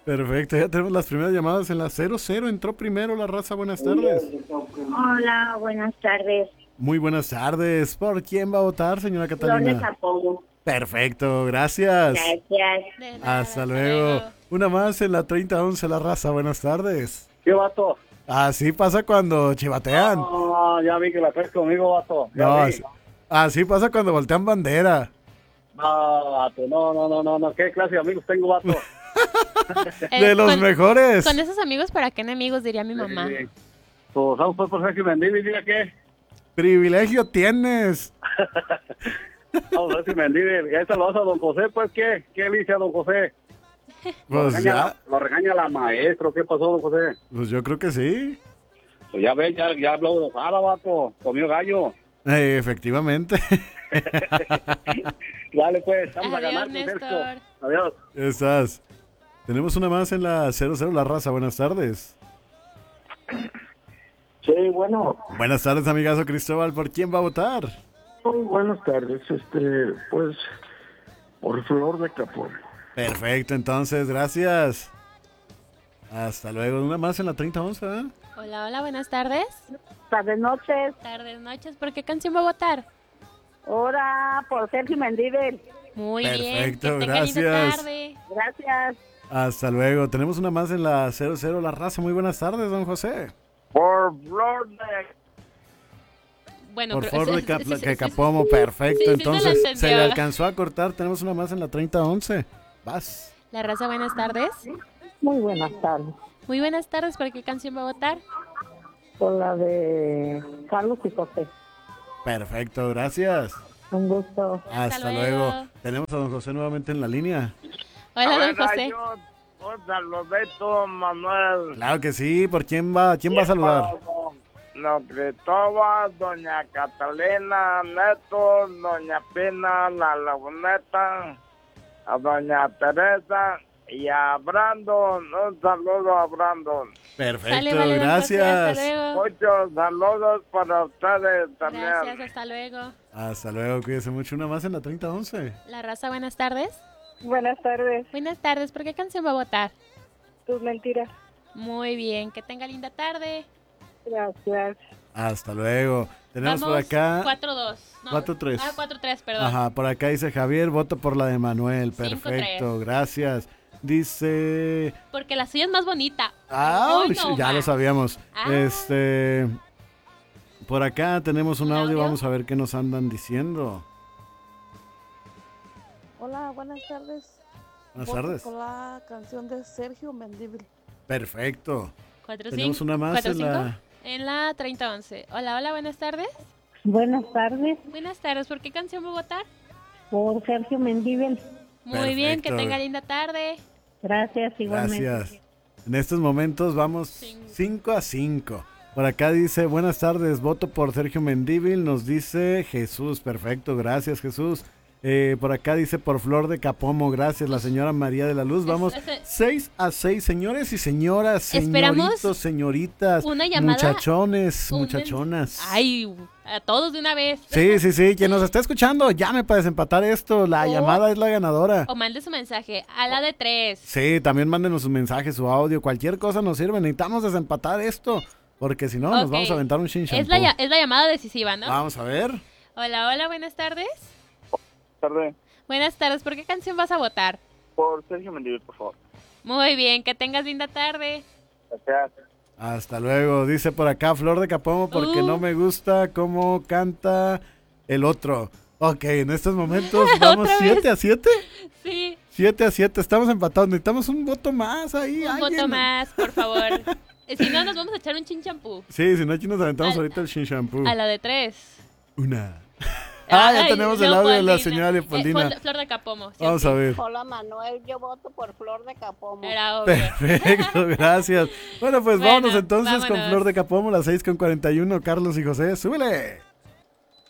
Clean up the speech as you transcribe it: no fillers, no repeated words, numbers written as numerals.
Perfecto, ya tenemos las primeras llamadas en la 00. Entró primero la raza, buenas tardes. Hola, buenas tardes. Muy buenas tardes. ¿Por quién va a votar, señora Flor de Catalina? Zapogo. Perfecto, gracias. Gracias. De nada, Hasta luego. Una más en la 3011, la raza, buenas tardes. ¿Qué, vato? Así pasa cuando chivatean. No, ya vi que la traes conmigo, vato. Ya No, vi. así pasa cuando voltean bandera. No, vato, no. ¿Qué clase de amigos tengo, vato? De los mejores. Con esos amigos, ¿para qué enemigos? Diría mi mamá. Sí. Pues vamos pues por Sergio Mendivi, diga qué. Privilegio tienes. Vamos a ver si Mendivi. Ya se lo vas a don José, pues, ¿qué? ¿Qué le dice a don José? Pues ya, Lo regaña la maestro. ¿Qué pasó, don José? pues yo creo que sí. Pues ya ves, ya habló de Ojara, vato. Comió gallo. Efectivamente. Dale, pues, estamos a Adiós, ganar con Néstor. Sergio. Adiós. Estás. Tenemos una más en la 00, la raza, buenas tardes. Sí, bueno, Buenas tardes, amigazo Cristóbal. ¿Por quién va a votar? muy buenas tardes. Pues, por Flor de Capón. Perfecto, entonces, gracias. Hasta luego. Una más en la 3011, ¿eh? Hola, buenas tardes. Tardes, noches. Tardes, noches. ¿Por qué canción va a votar? Ahora por Sergio Mendivel. Muy bien. Perfecto, Que tenga linda gracias. tarde. Gracias. Hasta luego. Tenemos una más en la 00, la raza. Muy buenas tardes, don José. Por Flor de... Bueno, Por creo- favor, sí, sí, sí, sí, Capomo, sí. perfecto. Sí, sí, Entonces, se lo se le entendió. alcanzó a cortar. Tenemos una más en la 3011. Vas. La raza, buenas tardes. Muy buenas tardes. Muy buenas tardes. ¿Por qué canción va a votar? Por la de Carlos y José. Perfecto, gracias. Un gusto. Hasta luego. Tenemos a don José nuevamente en la línea. Hola, don José. Un saludito, Manuel. Claro que sí. ¿Por quién va? ¿Quién va a saludar? Don Cristóbal, doña Catalina, Neto, doña Pina, la Laguneta, a doña Teresa y a Brandon. Un saludo a Brandon. Perfecto, Sale, vale, don José, gracias. hasta luego. Muchos saludos para ustedes también. Gracias, hasta luego. Hasta luego, cuídese mucho. Una más en la 3011. La raza, buenas tardes. Buenas tardes. Buenas tardes. ¿Por qué canción va a votar? Tus mentiras. Muy bien. Que tenga linda tarde. Gracias. Hasta luego. Tenemos Vamos por acá 4-2. No. 4-3. Ah, 4-3, perdón. Ajá, por acá dice Javier, voto por la de Manuel. 5-3. Perfecto, gracias. Dice... Porque la suya es más bonita. Ah, Hoy no ya más. lo sabíamos. Ah. Por acá tenemos un ¿Un audio, audio? vamos a ver qué nos andan diciendo. Hola, buenas tardes. Buenas Voto tardes. por la canción de Sergio Mendívil. Perfecto. 4-5. Tenemos una más en la... En la 3011. Hola, buenas tardes. Buenas tardes. Buenas tardes. ¿Por qué canción va a votar? Por Sergio Mendivel. Muy bien, que Perfecto. tenga linda tarde. Gracias, igualmente. Gracias. En estos momentos vamos Cinco. 5-5. Por acá dice, buenas tardes, voto por Sergio Mendívil. Nos dice Jesús, perfecto, gracias Jesús. Por acá dice por Flor de Capomo, gracias la señora María de la Luz. Vamos ese- 6-6, señores y señoras, Esperamos señoritos, señoritas, una llamada, muchachones, un muchachonas. Ay, a todos de una vez. Sí, quien nos está escuchando, llame para desempatar esto. La O- llamada es la ganadora. O mande su mensaje a la de 3. Sí, también mándenos sus mensajes, su audio, cualquier cosa nos sirve. Necesitamos desempatar esto, porque si no, nos Ok. vamos a aventar un chin Es la llamada decisiva, ¿no? Vamos a ver. Hola, buenas tardes. Tarde. Buenas tardes. ¿Por qué canción vas a votar? Por Sergio Mendívil, por favor. Muy bien, que tengas linda tarde. Gracias. Hasta luego. Dice por acá Flor de Capomo, porque no me gusta cómo canta el otro. Ok, en estos momentos vamos ¿Otra vez? 7-7. Sí, 7-7, estamos empatados. Necesitamos un voto más ahí. un alguien. voto más, por favor. Si no, nos vamos a echar un chinchampú. Sí, si no, aquí nos aventamos Al- ahorita el shin shampoo. A la de 3. Una. Ya tenemos el audio de la señora Leopoldina. Flor de Capomo. ¿sí? Vamos a ver. Hola, Manuel. Yo voto por Flor de Capomo. Era obvio. Perfecto, gracias. Bueno, pues Bueno, vámonos entonces con vámonos. Flor de Capomo, las 6:41. Carlos y José, súbele.